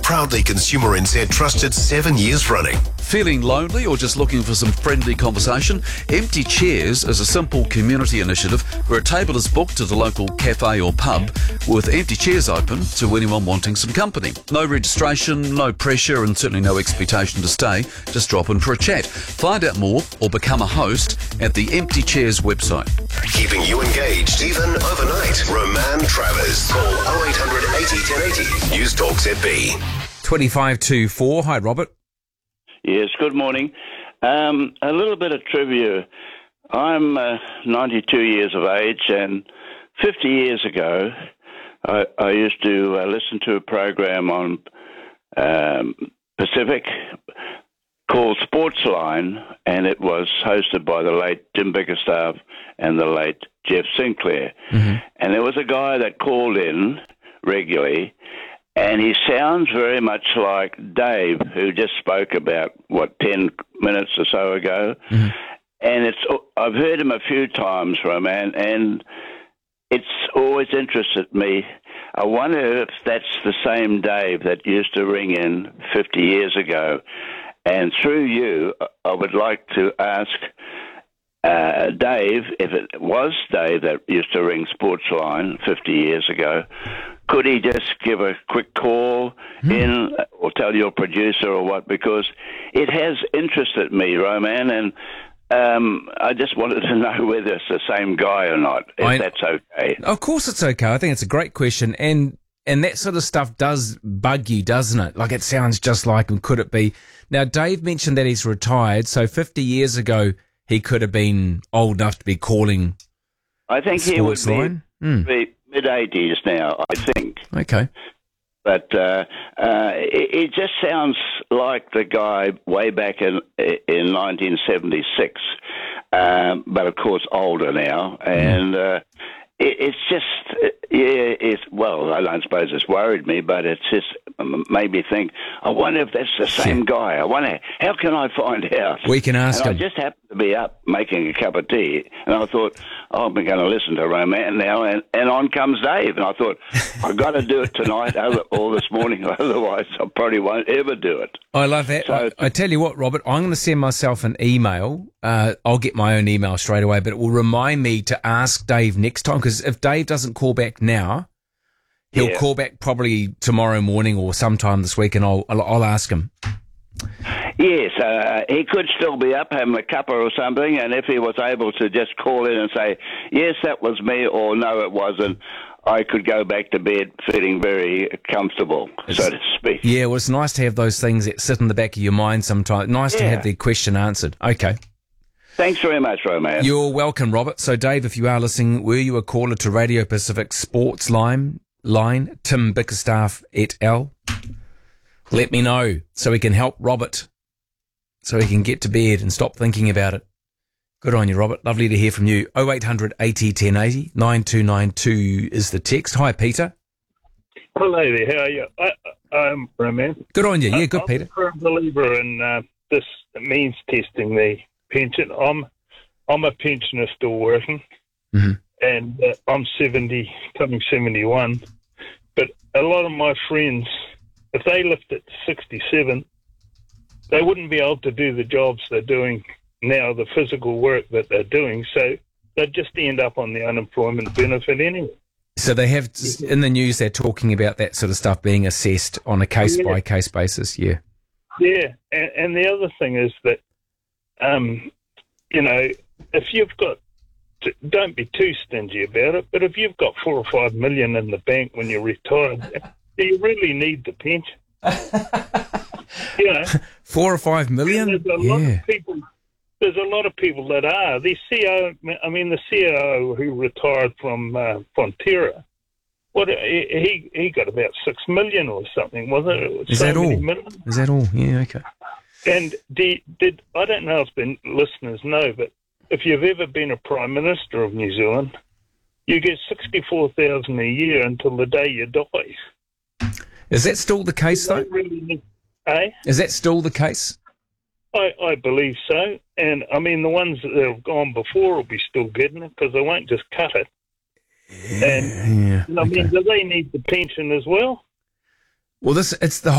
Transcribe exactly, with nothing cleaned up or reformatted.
Proudly Consumer N Z trusted seven years running. Feeling lonely or just looking for some friendly conversation? Empty Chairs is a simple community initiative where a table is booked at a local cafe or pub with empty chairs open to anyone wanting some company. No registration, no pressure and certainly no expectation to stay. Just drop in for a chat. Find out more or become a host at the Empty Chairs website. Keeping you engaged even overnight. Roman Travers. Call oh eight hundred eighty ten eighty. News Talk Z B. twenty-five to four. Hi, Robert. Yes, good morning. Um, a little bit of trivia. I'm uh, ninety-two years of age, and fifty years ago, I, I used to uh, listen to a program on um, Pacific called Sportsline, and it was hosted by the late Tim Bickerstaff and the late Jeff Sinclair. Mm-hmm. And there was a guy that called in regularly, and he sounds very much like Dave, who just spoke about, what, ten minutes or so ago. Mm-hmm. And it's I've heard him a few times, Roman, and it's always interested me. I wonder if that's the same Dave that used to ring in fifty years ago. And through you, I would like to ask uh, Dave, if it was Dave that used to ring Sportsline fifty years ago, could he just give a quick call mm. in or tell your producer or what? Because it has interested me, Roman, and um, I just wanted to know whether it's the same guy or not, if I, that's okay. Of course it's okay. I think it's a great question. And and that sort of stuff does bug you, doesn't it? Like, it sounds just like him. Could it be? Now, Dave mentioned that he's retired, so fifty years ago he could have been old enough to be calling I think he would be, mm. be mid-eighties now, I think. Okay. But uh, uh, it, it just sounds like the guy way back in in nineteen seventy-six, um, but of course older now. And uh, it, it's just, yeah, it's, well, I don't suppose it's worried me, but it's just made me think, I wonder if that's the same guy. I wonder, how can I find out? We can ask and him. I just happened to be up making a cup of tea, and I thought, oh, I'm going to listen to Roman now, and, and on comes Dave. And I thought, I've got to do it tonight or this morning, otherwise I probably won't ever do it. I love that. So, I, I tell you what, Robert, I'm going to send myself an email. Uh, I'll get my own email straight away, but it will remind me to ask Dave next time, because if Dave doesn't call back now, he'll yeah. call back probably tomorrow morning or sometime this week, and I'll I'll, I'll ask him. Yes, uh, he could still be up having a cuppa or something, and if he was able to just call in and say, yes, that was me, or no, it wasn't, I could go back to bed feeling very comfortable, it's, so to speak. Yeah, well, it's nice to have those things that sit in the back of your mind sometimes. Nice yeah. to have the question answered. Okay. Thanks very much, Roman. You're welcome, Robert. So, Dave, if you are listening, were you a caller to Radio Pacific Sports Line, line Tim Bickerstaff et al.? Let me know so we can help Robert, so he can get to bed and stop thinking about it. Good on you, Robert. Lovely to hear from you. oh eight hundred eighty ten eighty, nine two nine two is the text. Hi, Peter. Hello there. How are you? I, I'm Roman. Good on you. Yeah, good, I'm Peter. I'm a firm believer in uh, this means testing the pension. I'm I'm a pensioner still working, mm-hmm. and uh, I'm seventy, coming seventy-one. But a lot of my friends, if they lived at sixty-seven, they wouldn't be able to do the jobs they're doing now, the physical work that they're doing. So they'd just end up on the unemployment benefit anyway. So they have, in the news, they're talking about that sort of stuff being assessed on a case-by-case basis, yeah. Yeah, and, and the other thing is that, um, you know, if you've got, to, don't be too stingy about it, but if you've got four or five million in the bank when you're retired, do you really need the pension? You know, four or five million? There's a yeah. lot of people. There's a lot of people that are. The C E O, I mean, the C E O who retired from uh, Fonterra, what he he got about six million or something, wasn't it? it was Is so that all? Million. Is that all? Yeah, okay. And did, did I don't know if the listeners know, but if you've ever been a Prime Minister of New Zealand, you get sixty-four thousand a year until the day you die. Is that still the case, though? Really need, eh? Is that still the case? I, I believe so. And, I mean, the ones that have gone before will be still getting it because they won't just cut it. Yeah, and, yeah, I okay. mean, do they need the pension as well? Well, this it's the